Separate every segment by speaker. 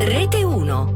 Speaker 1: Rete 1.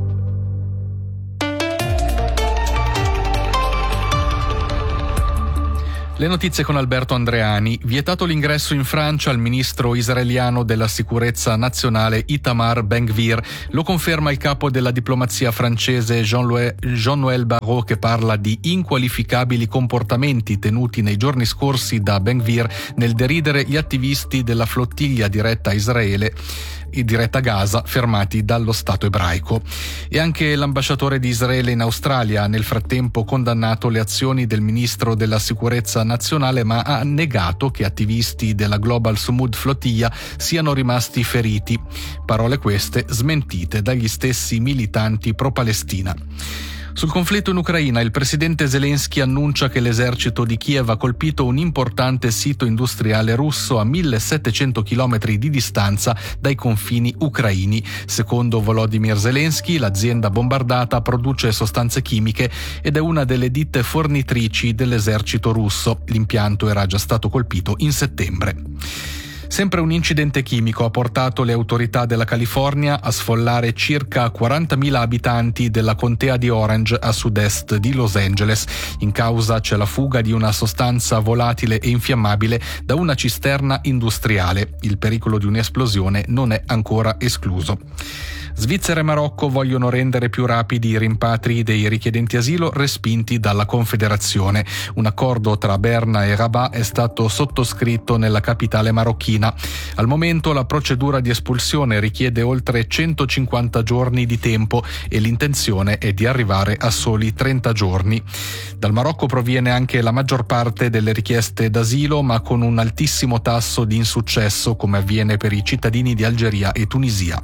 Speaker 2: Le notizie con Alberto Andreani. Vietato l'ingresso in Francia al ministro israeliano della sicurezza nazionale Itamar Ben-Gvir. Lo conferma il capo della diplomazia francese Jean-Noël Barrot, che parla di inqualificabili comportamenti tenuti nei giorni scorsi da Ben-Gvir nel deridere gli attivisti della flottiglia diretta a Israele e diretta a Gaza fermati dallo Stato ebraico. E anche l'ambasciatore di Israele in Australia ha nel frattempo condannato le azioni del ministro della sicurezza nazionale, ma ha negato che attivisti della Global Sumud Flotilla siano rimasti feriti. Parole queste smentite dagli stessi militanti pro-Palestina. Sul conflitto in Ucraina, il presidente Zelensky annuncia che l'esercito di Kiev ha colpito un importante sito industriale russo a 1700 chilometri di distanza dai confini ucraini. Secondo Volodymyr Zelensky, l'azienda bombardata produce sostanze chimiche ed è una delle ditte fornitrici dell'esercito russo. L'impianto era già stato colpito in settembre. Sempre un incidente chimico ha portato le autorità della California a sfollare circa 40.000 abitanti della contea di Orange a sud-est di Los Angeles. In causa c'è la fuga di una sostanza volatile e infiammabile da una cisterna industriale. Il pericolo di un'esplosione non è ancora escluso. Svizzera e Marocco vogliono rendere più rapidi i rimpatri dei richiedenti asilo respinti dalla Confederazione. Un accordo tra Berna e Rabat è stato sottoscritto nella capitale marocchina. Al momento la procedura di espulsione richiede oltre 150 giorni di tempo e l'intenzione è di arrivare a soli 30 giorni. Dal Marocco proviene anche la maggior parte delle richieste d'asilo, ma con un altissimo tasso di insuccesso, come avviene per i cittadini di Algeria e Tunisia.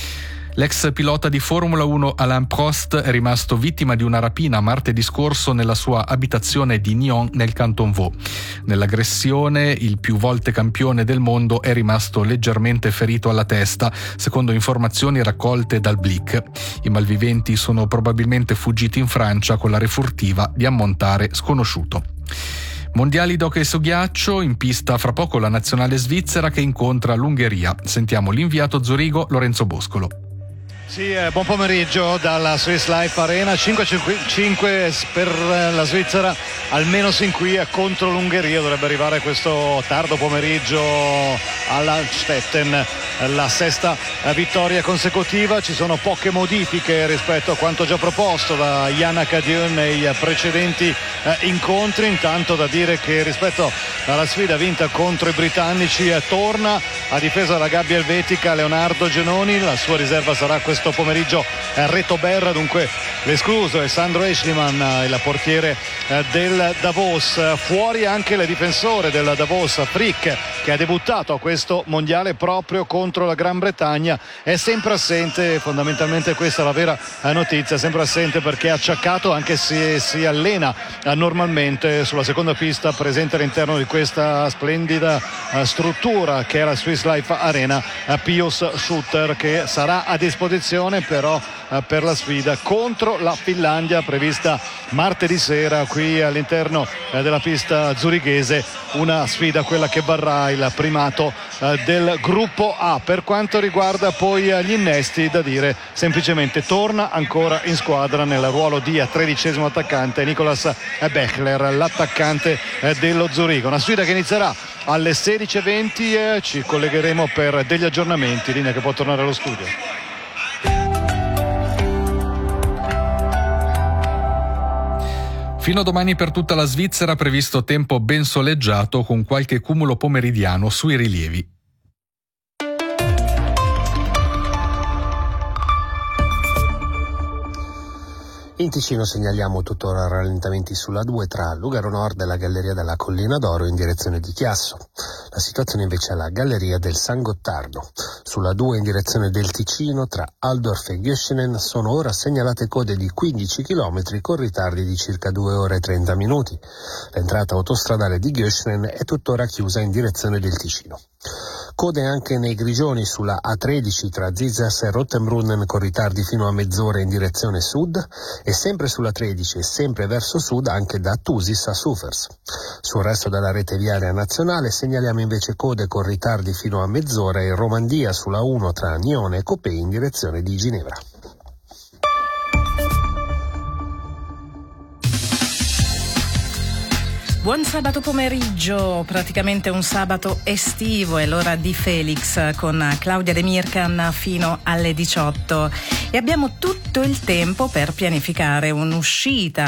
Speaker 2: L'ex pilota di Formula 1 Alain Prost è rimasto vittima di una rapina martedì scorso nella sua abitazione di Nyon nel Canton Vaud. Nell'aggressione il più volte campione del mondo è rimasto leggermente ferito alla testa, secondo informazioni raccolte dal Blick. I malviventi sono probabilmente fuggiti in Francia con la refurtiva di ammontare sconosciuto. Mondiali d'hockey su ghiaccio, in pista fra poco la nazionale svizzera che incontra l'Ungheria. Sentiamo l'inviato Zurigo Lorenzo Boscolo.
Speaker 3: Sì, buon pomeriggio dalla Swiss Life Arena. 5-5 per la Svizzera, almeno sin qui contro l'Ungheria. Dovrebbe arrivare questo tardo pomeriggio alla Stetten la sesta vittoria consecutiva. Ci sono poche modifiche rispetto a quanto già proposto da Yana Cadieux nei precedenti incontri. Intanto da dire che rispetto alla sfida vinta contro i britannici torna a difesa della gabbia elvetica Leonardo Genoni. La sua riserva sarà questo pomeriggio Reto Berra, dunque l'escluso è Sandro Eschliman, il portiere del Davos. Fuori anche il difensore del Davos, Frick, che ha debuttato a questo mondiale proprio contro la Gran Bretagna. È sempre assente, fondamentalmente questa è la vera notizia, sempre assente perché è acciaccato, anche se si allena normalmente sulla seconda pista presente all'interno di questa splendida struttura che è la Swiss Life Arena. Pius Sutter, che sarà a disposizione però per la sfida contro la Finlandia prevista martedì sera qui all'interno della pista zurighese, una sfida quella che varrà il primato del gruppo A. Per quanto riguarda poi gli innesti, da dire semplicemente torna ancora in squadra nel ruolo di 13° attaccante Nicolas Bechler, l'attaccante dello Zurigo. Una sfida che inizierà alle 16:20, ci collegheremo per degli aggiornamenti, linea che può tornare allo studio.
Speaker 2: Fino a domani per tutta la Svizzera previsto tempo ben soleggiato con qualche cumulo pomeridiano sui rilievi.
Speaker 4: In Ticino segnaliamo tuttora rallentamenti sulla 2 tra Lugaro Nord e la Galleria della Collina d'Oro in direzione di Chiasso. La situazione invece è alla Galleria del San Gottardo. Sulla 2 in direzione del Ticino tra Altdorf e Göschenen sono ora segnalate code di 15 km con ritardi di circa 2 ore e 30 minuti. L'entrata autostradale di Göschenen è tuttora chiusa in direzione del Ticino. Code anche nei Grigioni sulla A13 tra Zizas e Rottenbrunnen con ritardi fino a mezz'ora in direzione sud e sempre sulla 13 e sempre verso sud anche da Thusis a Sufers. Sul resto della rete viaria nazionale segnaliamo invece code con ritardi fino a mezz'ora in Romandia sulla 1 tra Nione e Copei in direzione di Ginevra.
Speaker 1: Buon sabato pomeriggio, praticamente un sabato estivo, è l'ora di Felix con Claudia De Mircan fino alle 18 e abbiamo tutto il tempo per pianificare un'uscita